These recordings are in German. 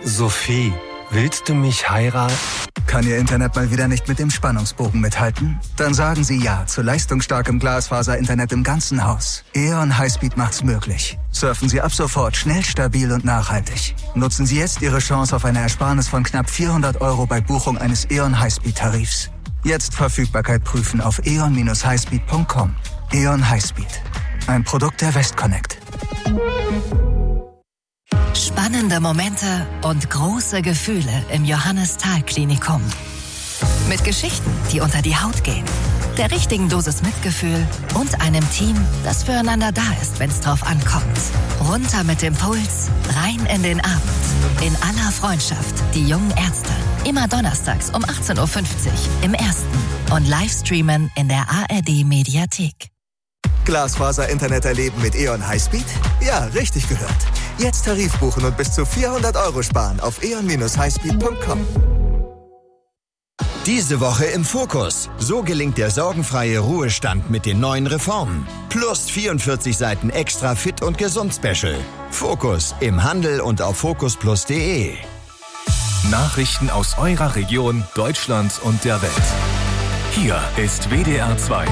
Sophie, willst du mich heiraten? Kann Ihr Internet mal wieder nicht mit dem Spannungsbogen mithalten? Dann sagen Sie ja zu leistungsstarkem Glasfaser-Internet im ganzen Haus. E.ON Highspeed macht's möglich. Surfen Sie ab sofort schnell, stabil und nachhaltig. Nutzen Sie jetzt Ihre Chance auf eine Ersparnis von knapp 400 € bei Buchung eines E.ON Highspeed-Tarifs. Jetzt Verfügbarkeit prüfen auf eon-highspeed.com. E.ON Highspeed. Ein Produkt der Westconnect. Spannende Momente und große Gefühle im Johannes-Thal-Klinikum. Mit Geschichten, die unter die Haut gehen, der richtigen Dosis Mitgefühl und einem Team, das füreinander da ist, wenn es drauf ankommt. Runter mit dem Puls, rein in den Abend. In aller Freundschaft, die jungen Ärzte. Immer donnerstags um 18.50 Uhr im Ersten und Livestreamen in der ARD-Mediathek. Glasfaser-Internet erleben mit E.ON Highspeed? Ja, richtig gehört. Jetzt Tarif buchen und bis zu 400 € sparen auf eon-highspeed.com. Diese Woche im Fokus. So gelingt der sorgenfreie Ruhestand mit den neuen Reformen. Plus 44 Seiten extra fit und gesund Special. Fokus im Handel und auf focusplus.de. Nachrichten aus eurer Region, Deutschland und der Welt. Hier ist WDR 2.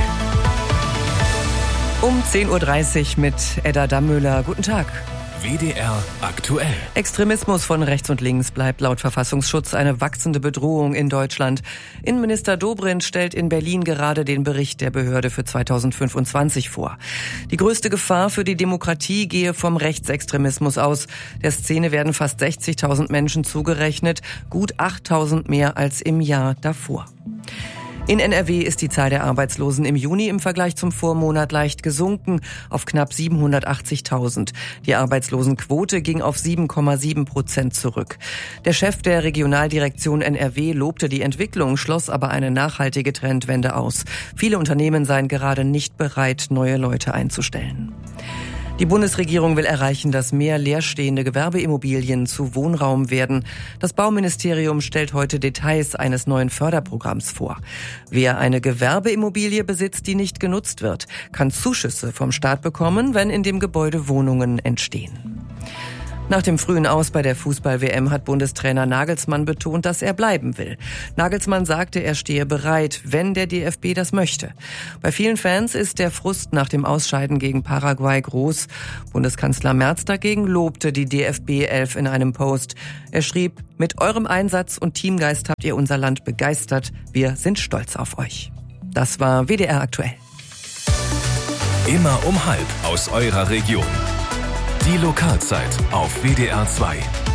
Um 10.30 Uhr mit Edda Dammöhler. Guten Tag. WDR aktuell. Extremismus von rechts und links bleibt laut Verfassungsschutz eine wachsende Bedrohung in Deutschland. Innenminister Dobrindt stellt in Berlin gerade den Bericht der Behörde für 2025 vor. Die größte Gefahr für die Demokratie gehe vom Rechtsextremismus aus. Der Szene werden fast 60.000 Menschen zugerechnet, gut 8.000 mehr als im Jahr davor. In NRW ist die Zahl der Arbeitslosen im Juni im Vergleich zum Vormonat leicht gesunken auf knapp 780.000. Die Arbeitslosenquote ging auf 7,7% zurück. Der Chef der Regionaldirektion NRW lobte die Entwicklung, schloss aber eine nachhaltige Trendwende aus. Viele Unternehmen seien gerade nicht bereit, neue Leute einzustellen. Die Bundesregierung will erreichen, dass mehr leerstehende Gewerbeimmobilien zu Wohnraum werden. Das Bauministerium stellt heute Details eines neuen Förderprogramms vor. Wer eine Gewerbeimmobilie besitzt, die nicht genutzt wird, kann Zuschüsse vom Staat bekommen, wenn in dem Gebäude Wohnungen entstehen. Nach dem frühen Aus bei der Fußball-WM hat Bundestrainer Nagelsmann betont, dass er bleiben will. Nagelsmann sagte, er stehe bereit, wenn der DFB das möchte. Bei vielen Fans ist der Frust nach dem Ausscheiden gegen Paraguay groß. Bundeskanzler Merz dagegen lobte die DFB 11 in einem Post. Er schrieb, mit eurem Einsatz und Teamgeist habt ihr unser Land begeistert. Wir sind stolz auf euch. Das war WDR aktuell. Immer um 12:30 aus eurer Region. Die Lokalzeit auf WDR 2.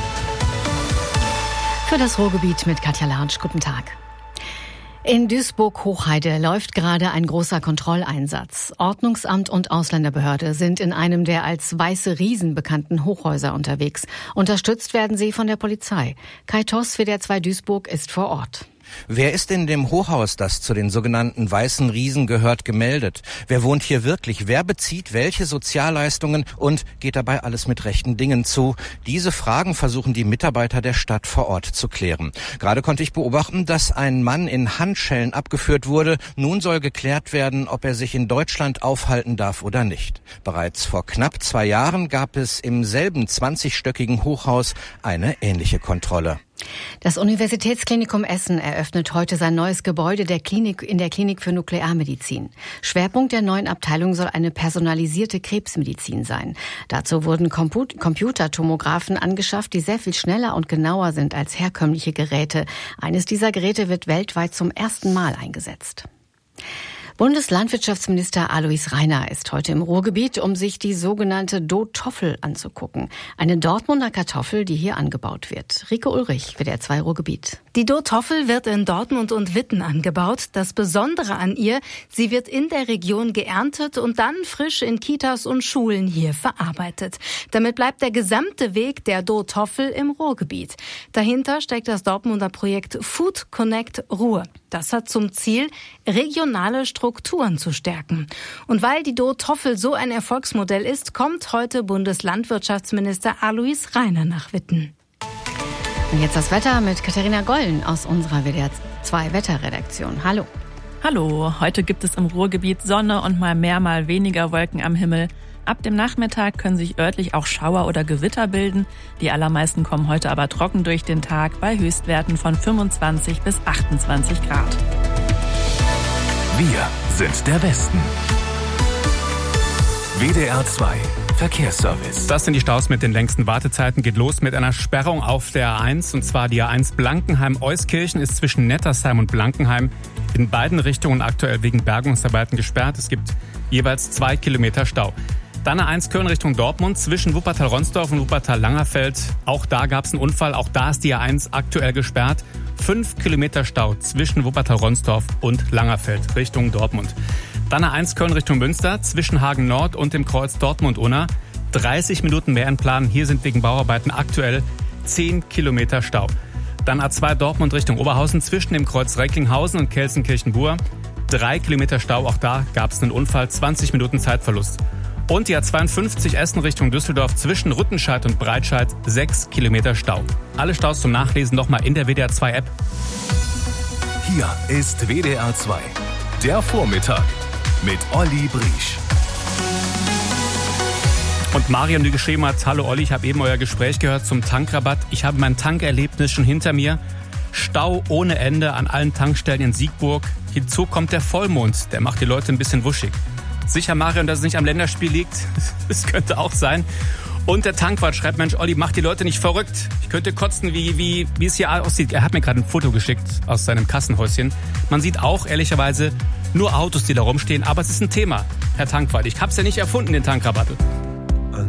Für das Ruhrgebiet mit Katja Lartsch. Guten Tag. In Duisburg-Hochheide läuft gerade ein großer Kontrolleinsatz. Ordnungsamt und Ausländerbehörde sind in einem der als weiße Riesen bekannten Hochhäuser unterwegs. Unterstützt werden sie von der Polizei. Kai Toss, WDR 2 Duisburg, ist vor Ort. Wer ist in dem Hochhaus, das zu den sogenannten weißen Riesen gehört, gemeldet? Wer wohnt hier wirklich? Wer bezieht welche Sozialleistungen und geht dabei alles mit rechten Dingen zu? Diese Fragen versuchen die Mitarbeiter der Stadt vor Ort zu klären. Gerade konnte ich beobachten, dass ein Mann in Handschellen abgeführt wurde. Nun soll geklärt werden, ob er sich in Deutschland aufhalten darf oder nicht. Bereits vor knapp 2 Jahren gab es im selben 20-stöckigen Hochhaus eine ähnliche Kontrolle. Das Universitätsklinikum Essen eröffnet heute sein neues Gebäude in der Klinik für Nuklearmedizin. Schwerpunkt der neuen Abteilung soll eine personalisierte Krebsmedizin sein. Dazu wurden Computertomographen angeschafft, die sehr viel schneller und genauer sind als herkömmliche Geräte. Eines dieser Geräte wird weltweit zum ersten Mal eingesetzt. Bundeslandwirtschaftsminister Alois Rainer ist heute im Ruhrgebiet, um sich die sogenannte DOTOFFEL anzugucken. Eine Dortmunder Kartoffel, die hier angebaut wird. Rike Ulrich, WDR 2 Ruhrgebiet. Die DOTOFFEL wird in Dortmund und Witten angebaut. Das Besondere an ihr, sie wird in der Region geerntet und dann frisch in Kitas und Schulen hier verarbeitet. Damit bleibt der gesamte Weg der DOTOFFEL im Ruhrgebiet. Dahinter steckt das Dortmunder Projekt Food Connect Ruhr. Das hat zum Ziel, regionale Strukturen zu stärken. Und weil die DOTOFFEL so ein Erfolgsmodell ist, kommt heute Bundeslandwirtschaftsminister Alois Rainer nach Witten. Und jetzt das Wetter mit Katharina Gollen aus unserer WDR 2 Wetterredaktion. Hallo. Hallo, heute gibt es im Ruhrgebiet Sonne und mal mehr, mal weniger Wolken am Himmel. Ab dem Nachmittag können sich örtlich auch Schauer oder Gewitter bilden. Die allermeisten kommen heute aber trocken durch den Tag bei Höchstwerten von 25 bis 28 Grad. Wir sind der Westen. WDR 2 Verkehrsservice. Das sind die Staus mit den längsten Wartezeiten. Geht los mit einer Sperrung auf der A1. Und zwar die A1 Blankenheim-Euskirchen ist zwischen Nettersheim und Blankenheim in beiden Richtungen aktuell wegen Bergungsarbeiten gesperrt. Es gibt jeweils 2 Kilometer Stau. Dann A1 Köln Richtung Dortmund zwischen Wuppertal-Ronsdorf und Wuppertal-Langerfeld. Auch da gab es einen Unfall. Auch da ist die A1 aktuell gesperrt. 5 Kilometer Stau zwischen Wuppertal-Ronsdorf und Langerfeld Richtung Dortmund. Dann A1 Köln Richtung Münster zwischen Hagen Nord und dem Kreuz Dortmund-Unna. 30 Minuten mehr in Plan. Hier sind wegen Bauarbeiten aktuell 10 Kilometer Stau. Dann A2 Dortmund Richtung Oberhausen zwischen dem Kreuz Recklinghausen und Kelsenkirchen-Bur. 3 Kilometer Stau. Auch da gab es einen Unfall. 20 Minuten Zeitverlust. Und die A52 Essen Richtung Düsseldorf zwischen Rüttenscheid und Breitscheid 6 Kilometer Stau. Alle Staus zum Nachlesen nochmal in der WDR 2 App. Hier ist WDR 2. Der Vormittag mit Olli Briesch. Und Mariam, die geschrieben hat, hallo Olli, ich habe eben euer Gespräch gehört zum Tankrabatt. Ich habe mein Tankerlebnis schon hinter mir. Stau ohne Ende an allen Tankstellen in Siegburg. Hinzu kommt der Vollmond, der macht die Leute ein bisschen wuschig. Sicher, Mariam, dass es nicht am Länderspiel liegt? Das könnte auch sein. Und der Tankwart schreibt, Mensch, Olli, mach die Leute nicht verrückt. Ich könnte kotzen, wie es hier aussieht. Er hat mir gerade ein Foto geschickt aus seinem Kassenhäuschen. Man sieht auch, ehrlicherweise, nur Autos, die da rumstehen. Aber es ist ein Thema, Herr Tankwart. Ich hab's ja nicht erfunden, den Tankrabatt.